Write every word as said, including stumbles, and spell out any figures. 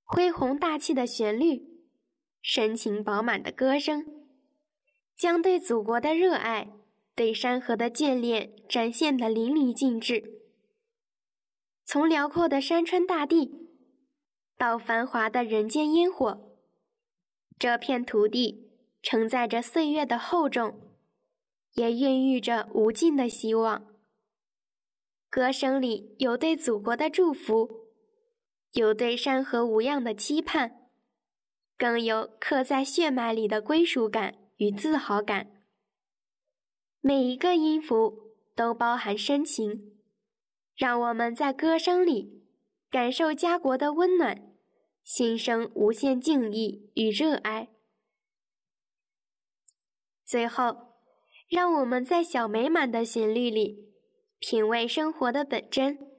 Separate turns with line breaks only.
恢宏大气的旋律，深情饱满的歌声，将对祖国的热爱、对山河的眷恋展现得淋漓尽致。从辽阔的山川大地，到繁华的人间烟火，这片土地承载着岁月的厚重，也孕育着无尽的希望。歌声里有对祖国的祝福，有对山河无恙的期盼，更有刻在血脉里的归属感与自豪感。每一个音符都包含深情，让我们在歌声里感受家国的温暖，心生无限敬意与热爱。最后，让我们在小美满的旋律里品味生活的本真，